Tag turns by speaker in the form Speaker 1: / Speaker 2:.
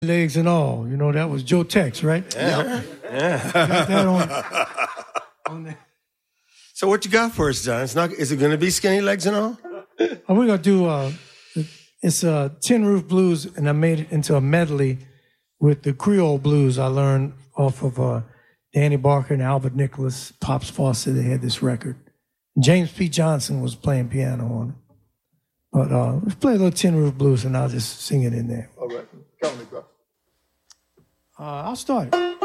Speaker 1: Legs and all. You know, that was Joe Tex, right?
Speaker 2: Yeah.
Speaker 1: Got that on there.
Speaker 2: So what you got for us, John? Is it going to be Skinny Legs and all?
Speaker 1: We're going to do, it's Tin Roof Blues, and I made it into a medley with the Creole blues I learned off of Danny Barker and Albert Nicholas, Pops Fawcett. They had this record. James P. Johnson was playing piano on it. But let's play a little Tin Roof Blues, and I'll just sing it in there.
Speaker 2: All right. Come on, bro.
Speaker 1: I'll start it.